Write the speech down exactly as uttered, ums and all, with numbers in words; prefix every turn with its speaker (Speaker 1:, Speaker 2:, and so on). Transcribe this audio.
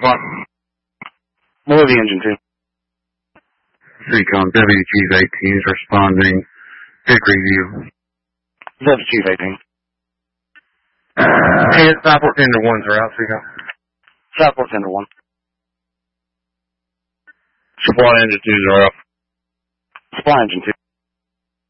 Speaker 1: What?
Speaker 2: Below the engine, too.
Speaker 1: Recon Deputy Chief eighteen is responding. Pick review.
Speaker 2: Deputy Chief eighteen.
Speaker 1: Hey, it's Southport ten to one, sir. Out, Recon.
Speaker 2: Southport ten to one.
Speaker 1: Supply engine two zero.
Speaker 2: Supply engine two.